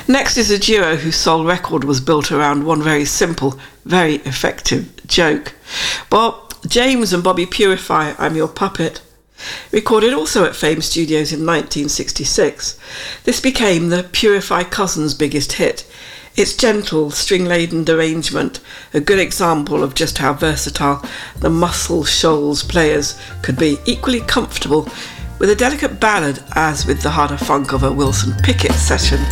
Next is a duo whose sole record was built around one very simple, very effective joke. Well, James and Bobby Purify, I'm Your Puppet, recorded also at Fame Studios in 1966. This became the Purify Cousins' biggest hit. Its gentle, string-laden arrangement, a good example of just how versatile the Muscle Shoals players could be, equally comfortable with a delicate ballad as with the harder funk of a Wilson Pickett session.